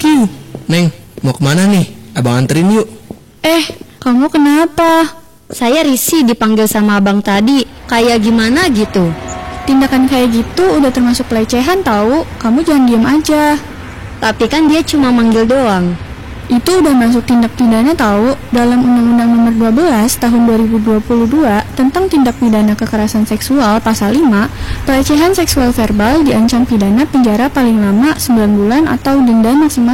Ki. Neng, mau kemana nih? Abang anterin yuk. Kamu kenapa? Saya risih dipanggil sama abang tadi. Kayak gimana gitu? Tindakan kayak gitu udah termasuk pelecehan tahu. Kamu jangan diam aja. Tapi kan dia cuma manggil doang. Itu udah masuk tindak pidana tahu. Dalam Undang-Undang Nomor 12 Tahun 2022 tentang tindak pidana kekerasan seksual pasal 5, pelecehan seksual verbal diancam pidana penjara paling lama 9 bulan atau denda maksimal